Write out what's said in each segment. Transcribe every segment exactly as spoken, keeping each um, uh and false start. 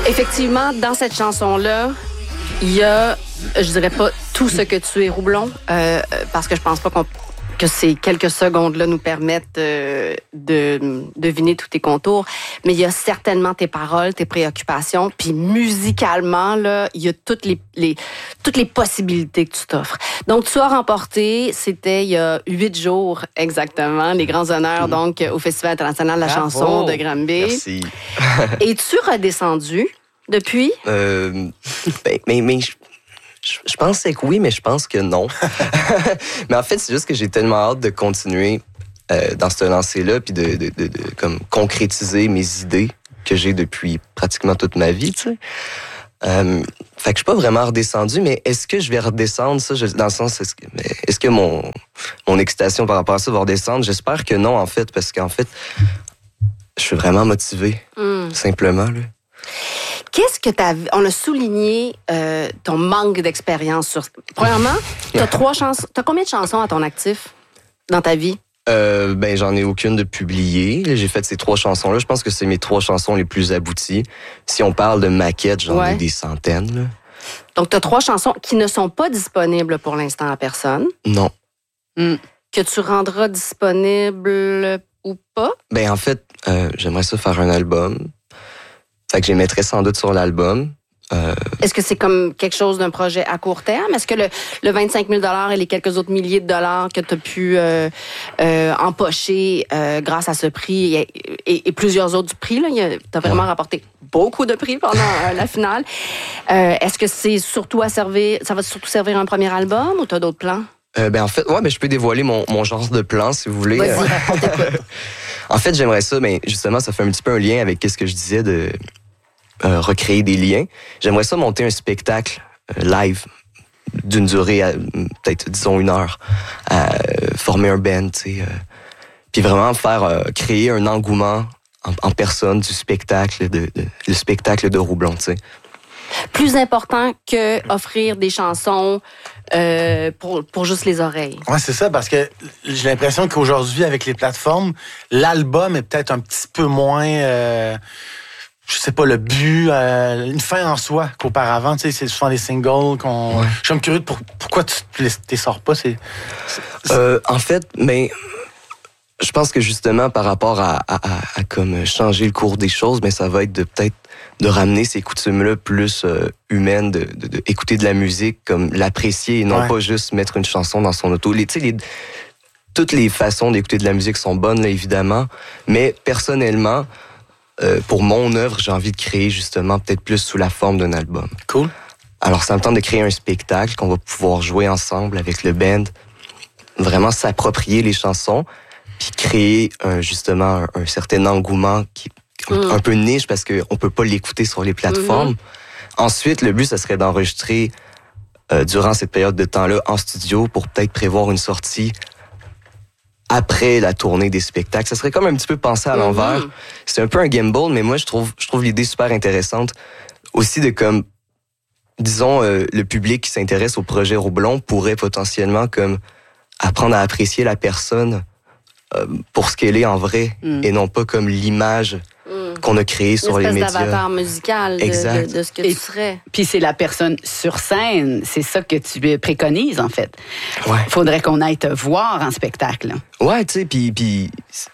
Effectivement, dans cette chanson-là, il y a, je dirais pas tout ce que tu es, Roublon, euh, parce que je pense pas qu'on, que ces quelques secondes-là nous permettent euh, de deviner tous tes contours, mais il y a certainement tes paroles, tes préoccupations, puis musicalement, là, il y a toutes les, les, toutes les possibilités que tu t'offres. Donc, tu as remporté, c'était il y a huit jours exactement, les grands honneurs, mmh. donc, au Festival international de la Bravo. chanson de Granby. Merci. Es-tu redescendu depuis? Euh, ben, mais, mais je, je pensais que oui, mais je pense que non. Mais en fait, c'est juste que j'ai tellement hâte de continuer euh, dans ce lancer-là, puis de, de, de, de comme concrétiser mes idées que j'ai depuis pratiquement toute ma vie, tu sais. Euh, fait que je suis pas vraiment redescendu, mais est-ce que je vais redescendre, ça, je, dans le sens, est-ce que, est-ce que mon, mon excitation par rapport à ça va redescendre? J'espère que non, en fait, parce qu'en fait, je suis vraiment motivé, mm. simplement, là. Qu'est-ce que t'as... On a souligné euh, ton manque d'expérience sur... Premièrement, t'as trois chansons... T'as combien de chansons à ton actif dans ta vie? Euh, ben, j'en ai aucune de publiée. J'ai fait ces trois chansons-là. Je pense que c'est mes trois chansons les plus abouties. Si on parle de maquettes, j'en ouais. ai des centaines, là. Donc, t'as trois chansons qui ne sont pas disponibles pour l'instant à personne. Non. Mm. Que tu rendras disponible ou pas? Ben, en fait, euh, j'aimerais ça faire un album. Fait que je les mettrais sans doute sur l'album. Euh... Est-ce que c'est comme quelque chose d'un projet à court terme? Est-ce que le, le vingt-cinq mille dollars et les quelques autres milliers de dollars que tu as pu euh, euh, empocher euh, grâce à ce prix et, et, et plusieurs autres prix, tu as vraiment ouais. rapporté beaucoup de prix pendant euh, la finale. Euh, est-ce que c'est surtout à servir, ça va surtout servir un premier album ou tu as d'autres plans? Euh, ben en fait, ouais, ben je peux dévoiler mon, mon genre de plan si vous voulez. Vas-y, on t'écoute. En fait, j'aimerais ça, mais justement, ça fait un petit peu un lien avec ce que je disais de euh, recréer des liens. J'aimerais ça monter un spectacle euh, live d'une durée, à, peut-être, disons, une heure, à euh, former un band, tu sais, euh, puis vraiment faire euh, créer un engouement en, en personne du spectacle, de, de, le spectacle de Roublon, tu sais. Plus important que offrir des chansons euh, pour, pour juste les oreilles. Oui, c'est ça, parce que j'ai l'impression qu'aujourd'hui, avec les plateformes, l'album est peut-être un petit peu moins, euh, je sais pas, le but, euh, une fin en soi qu'auparavant. Tu sais, c'est souvent des singles qu'on... Ouais. Je suis même curieux de pour, pourquoi tu ne les sors pas. C'est, c'est... Euh, en fait, mais... Je pense que justement, par rapport à, à, à, à comme changer le cours des choses, mais ça va être de peut-être de ramener ces coutumes-là plus euh, humaines, de, de, de écouter de la musique, comme l'apprécier et non ouais. pas juste mettre une chanson dans son auto. Les, tu sais, les, toutes les façons d'écouter de la musique sont bonnes, là, évidemment, mais personnellement, euh, pour mon œuvre, j'ai envie de créer justement peut-être plus sous la forme d'un album. Cool. Alors, ça me tente de créer un spectacle qu'on va pouvoir jouer ensemble avec le band, vraiment s'approprier les chansons, puis créer un, justement un, un certain engouement qui est mm. un peu niche parce qu'on peut pas l'écouter sur les plateformes. Mm-hmm. Ensuite, le but, ça serait d'enregistrer euh, durant cette période de temps-là en studio pour peut-être prévoir une sortie après la tournée des spectacles. Ça serait comme un petit peu pensé à l'envers. Mm-hmm. C'est un peu un gamble, mais moi, je trouve, je trouve l'idée super intéressante. Aussi de comme, disons, euh, le public qui s'intéresse au projet Roublon pourrait potentiellement comme apprendre à apprécier la personne Euh, pour ce qu'elle est en vrai, mm. et non pas comme l'image mm. qu'on a créée sur les médias. Une espèce d'avatar musical de, de, de ce que et, tu serais. Puis c'est la personne sur scène, c'est ça que tu préconises, en fait. Ouais. Faudrait qu'on aille te voir en spectacle. Ouais, tu sais, puis... puis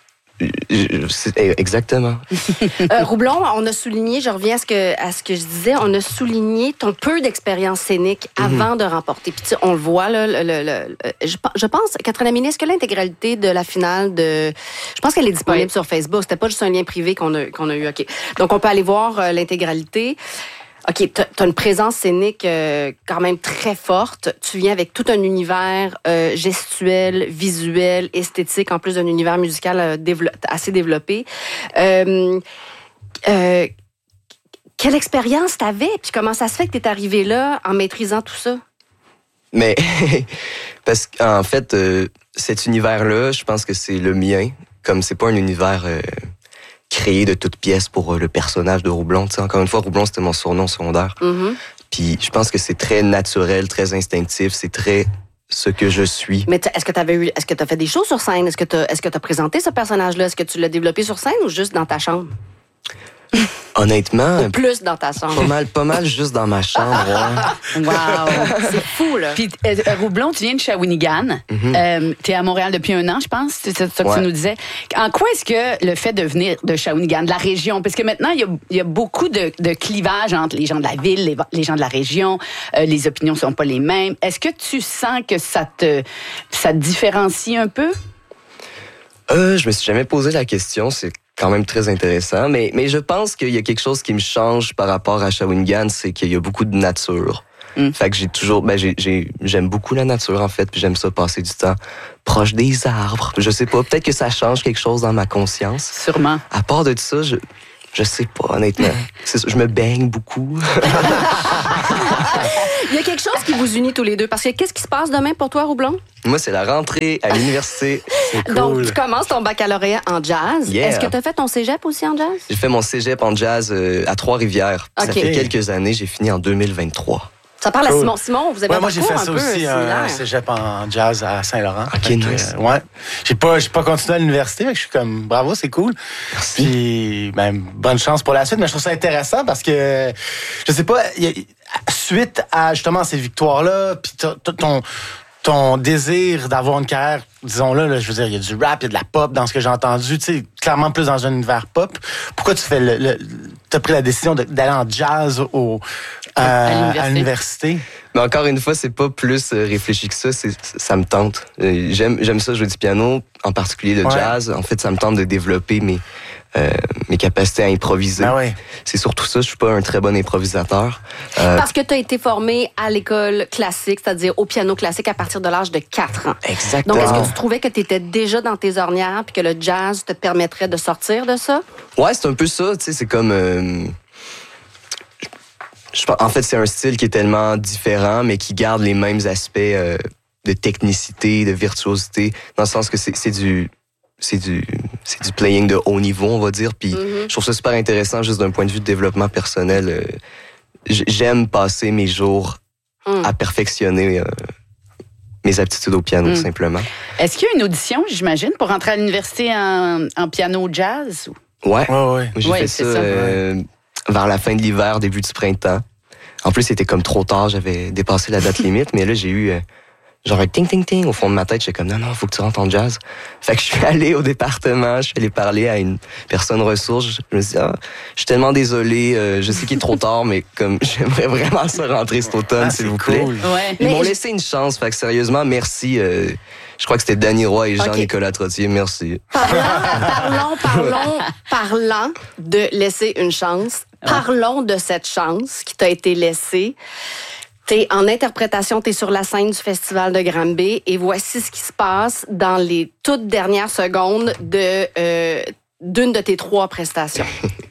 c'est, exactement. euh, Roublon, on a souligné, je reviens à ce que à ce que je disais, on a souligné ton peu d'expérience scénique avant mm-hmm. de remporter. Puis tu sais, on le voit là, le, le, le, je, je pense, Catherine Amini, est-ce que l'intégralité de la finale de, je pense qu'elle est disponible oui. sur Facebook. C'était pas juste un lien privé qu'on a qu'on a eu. Ok, donc on peut aller voir euh, l'intégralité. OK, tu as une présence scénique euh, quand même très forte. Tu viens avec tout un univers euh, gestuel, visuel, esthétique, en plus d'un univers musical euh, dévelop- assez développé. Euh, euh, quelle expérience t'avais? Puis comment ça se fait que t'es arrivé là en maîtrisant tout ça? Mais, parce qu'en fait, euh, cet univers-là, je pense que c'est le mien. Comme c'est pas un univers... Euh, créé de toutes pièces pour le personnage de Roublon. T'sais, encore une fois, Roublon, c'était mon surnom secondaire. Mm-hmm. Puis je pense que c'est très naturel, très instinctif, c'est très ce que je suis. Mais est-ce que tu avais eu, est-ce que tu as fait des choses sur scène? Est-ce que tu est-ce que tu as présenté ce personnage-là? Est-ce que tu l'as développé sur scène ou juste dans ta chambre? Honnêtement, Ou plus dans ta pas chambre? mal, pas mal juste dans ma chambre. Ouais. Wow! C'est fou, là. Puis, euh, Roublon, tu viens de Shawinigan. Mm-hmm. Euh, tu es à Montréal depuis un an, je pense. C'est ça que Ouais. tu nous disais. En quoi est-ce que le fait de venir de Shawinigan, de la région, parce que maintenant, il y a, il y a beaucoup de, de clivages entre les gens de la ville, les, les gens de la région, euh, les opinions sont pas les mêmes. Est-ce que tu sens que ça te, ça te différencie un peu? Euh, je me suis jamais posé la question. C'est quand même très intéressant. Mais, mais je pense qu'il y a quelque chose qui me change par rapport à Shawinigan, c'est qu'il y a beaucoup de nature. Mm. Fait que j'ai toujours, ben j'ai, j'ai, j'aime beaucoup la nature en fait, puis j'aime ça passer du temps proche des arbres. Je sais pas, peut-être que ça change quelque chose dans ma conscience. Sûrement. À part de ça, je, je sais pas honnêtement. C'est ça, je me baigne beaucoup. Il y a quelque chose qui vous unit tous les deux. Parce que qu'est-ce qui se passe demain pour toi, Roublon? Moi, c'est la rentrée à l'université. C'est cool. Donc, tu commences ton baccalauréat en jazz. Yeah. Est-ce que tu as fait ton cégep aussi en jazz? J'ai fait mon cégep en jazz euh, à Trois-Rivières. Ça Ok. fait quelques années, j'ai fini en deux mille vingt-trois. Ça parle à Cool. Simon. Simon, vous avez Ouais, un moi, j'ai parcours fait ça un peu aussi, un similaire. cégep en jazz à Saint-Laurent. Ok, Fait que, nice. euh, ouais. J'ai pas, j'ai pas continué à l'université, mais je suis comme, bravo, c'est cool. Merci. Puis, ben, bonne chance pour la suite. Mais je trouve ça intéressant parce que, je sais pas, y a- suite à justement ces victoires-là, puis t- t- ton, ton désir d'avoir une carrière, disons-le, là, je veux dire, il y a du rap, il y a de la pop dans ce que j'ai entendu, tu sais, clairement plus dans un univers pop. Pourquoi tu fais le, le t'as pris la décision de- d'aller en jazz au, euh, À l'université. à l'université? Mais encore une fois, c'est pas plus euh, réfléchi que ça, c'est, ça me tente. Euh, J'aime, j'aime ça jouer du piano, en particulier le Ouais. jazz. En fait, ça me tente de développer mes, euh, mes capacités à improviser. Ben ouais. C'est surtout ça, je suis pas un très bon improvisateur. Euh, Parce que tu as été formé à l'école classique, c'est-à-dire au piano classique à partir de l'âge de quatre ans. exactement. Donc, est-ce que tu trouvais que tu étais déjà dans tes ornières puis que le jazz te permettrait de sortir de ça? Ouais, c'est un peu ça, tu sais, c'est comme... euh, je pense- en fait, c'est un style qui est tellement différent, mais qui garde les mêmes aspects euh, de technicité, de virtuosité, dans le sens que c'est, c'est du... C'est du, c'est du playing de haut niveau, on va dire. Puis Mm-hmm. je trouve ça super intéressant, juste d'un point de vue de développement personnel. Euh, j- j'aime passer mes jours Mm. à perfectionner euh, mes aptitudes au piano, Mm. simplement. Est-ce qu'il y a une audition, j'imagine, pour rentrer à l'université en, en piano jazz? Ouais, Ouais, ouais. j'ai Ouais, fait c'est ça, ça. euh, vers la fin de l'hiver, début du printemps. En plus, c'était comme trop tard, j'avais dépassé la date limite, mais là, j'ai eu euh, genre un ting-ting-ting au fond de ma tête. J'étais comme, non, non, faut que tu rentres en jazz. Fait que je suis allé au département, je suis allé parler à une personne ressource. Je me suis dit, ah, je suis tellement désolé, euh, je sais qu'il est trop tard, mais comme j'aimerais vraiment ça rentrer cet automne, Ah, s'il c'est vous plaît. cool. Ouais. Ils Mais m'ont je- laissé une chance, fait que sérieusement, merci. euh, je crois que c'était Danny Roy et Ok. Jean-Nicolas Trottier, merci. Parlons, parlons, parlons, parlant de laisser une chance. Parlons de cette chance qui t'a été laissée. T'es en interprétation, t'es sur la scène du Festival de Granby et voici ce qui se passe dans les toutes dernières secondes de euh, d'une de tes trois prestations.